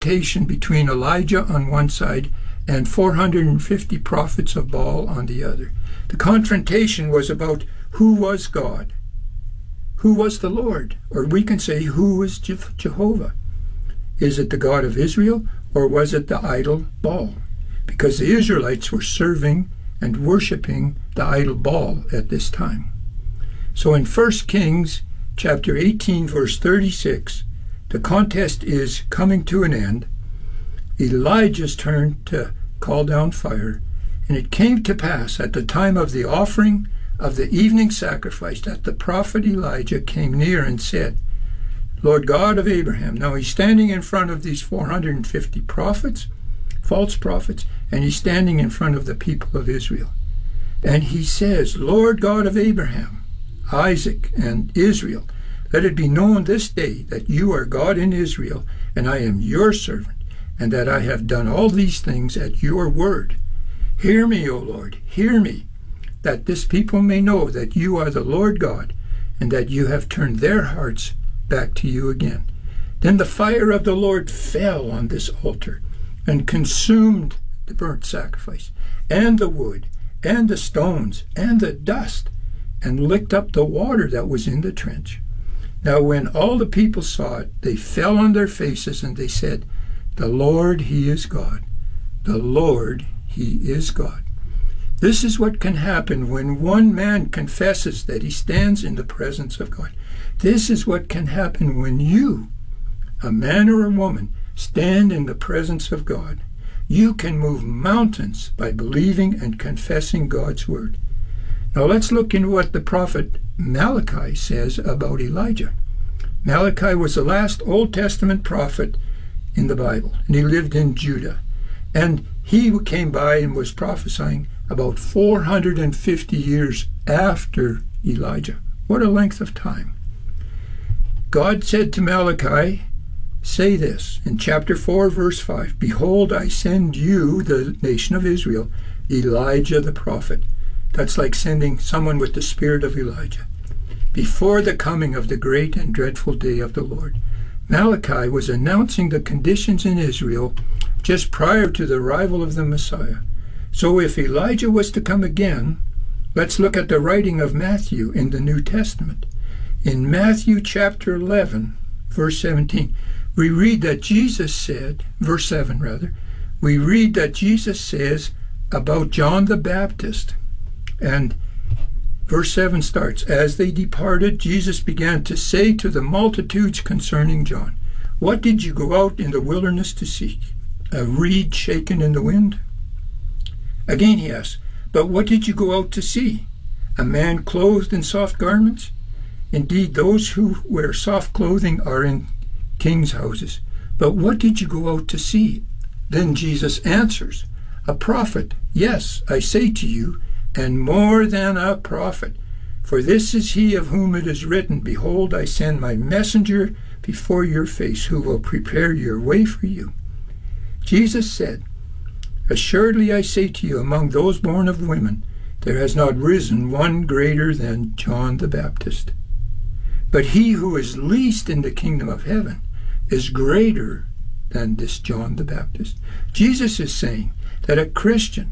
confrontation between Elijah on one side and 450 prophets of Baal on the other. The confrontation was about who was God, who was the Lord, or we can say who was Jehovah. Is it the God of Israel, or was it the idol Baal? Because the Israelites were serving and worshiping the idol Baal at this time. So in 1 Kings chapter 18, verse 36, the contest is coming to an end. Elijah's turn to call down fire, and it came to pass at the time of the offering of the evening sacrifice that the prophet Elijah came near and said, Lord God of Abraham. Now he's standing in front of these 450 prophets, false prophets, and he's standing in front of the people of Israel. And he says, Lord God of Abraham, Isaac, and Israel, let it be known this day that you are God in Israel, and I am your servant, and that I have done all these things at your word. Hear me, O Lord, hear me, that this people may know that you are the Lord God, and that you have turned their hearts back to you again. Then the fire of the Lord fell on this altar and consumed the burnt sacrifice, and the wood, and the stones, and the dust, and licked up the water that was in the trench. Now when all the people saw it, they fell on their faces, and they said, The Lord, He is God. The Lord, He is God. This is what can happen when one man confesses that he stands in the presence of God. This is what can happen when you, a man or a woman, stand in the presence of God. You can move mountains by believing and confessing God's word. Now let's look into what the prophet Malachi says about Elijah. Malachi was the last Old Testament prophet in the Bible, and he lived in Judah. And he came by and was prophesying about 450 years after Elijah. What a length of time. God said to Malachi, say this in chapter 4, verse 5, Behold, I send you, the nation of Israel, Elijah the prophet. That's like sending someone with the spirit of Elijah, before the coming of the great and dreadful day of the Lord. Malachi was announcing the conditions in Israel just prior to the arrival of the Messiah. So if Elijah was to come again, let's look at the writing of Matthew in the New Testament. In Matthew chapter 11, verse 17, we read that Jesus said, verse 7 rather, we read that Jesus says about John the Baptist. And verse 7 starts, As they departed, Jesus began to say to the multitudes concerning John, What did you go out in the wilderness to seek? A reed shaken in the wind? Again he asks, But what did you go out to see? A man clothed in soft garments? Indeed, those who wear soft clothing are in kings' houses. But what did you go out to see? Then Jesus answers, A prophet, yes, I say to you, and more than a prophet. For this is he of whom it is written, Behold, I send my messenger before your face, who will prepare your way for you. Jesus said, Assuredly I say to you, among those born of women, there has not risen one greater than John the Baptist. But he who is least in the kingdom of heaven is greater than this John the Baptist. Jesus is saying that a Christian,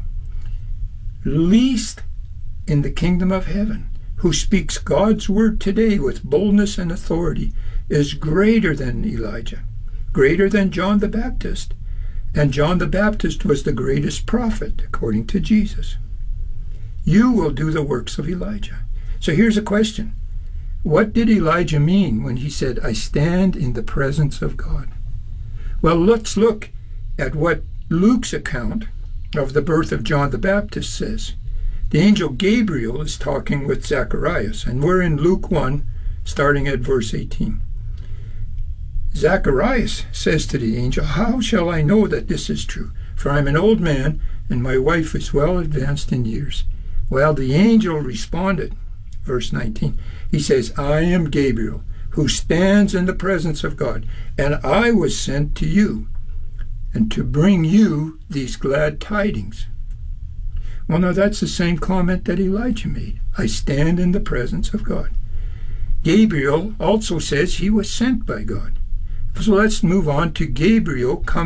least in the kingdom of heaven, who speaks God's word today with boldness and authority, is greater than Elijah, greater than John the Baptist. And John the Baptist was the greatest prophet, according to Jesus. You will do the works of Elijah. So here's a question. What did Elijah mean when he said, I stand in the presence of God? Well, let's look at what Luke's account of the birth of John the Baptist says. The angel Gabriel is talking with Zacharias, and we're in Luke 1, starting at verse 18. Zacharias says to the angel, How shall I know that this is true? For I'm an old man, and my wife is well advanced in years. Well, the angel responded, verse 19. He says, I am Gabriel, who stands in the presence of God, and I was sent to you, and to bring you these glad tidings. Well, now that's the same comment that Elijah made. I stand in the presence of God. Gabriel also says he was sent by God. So let's move on to Gabriel coming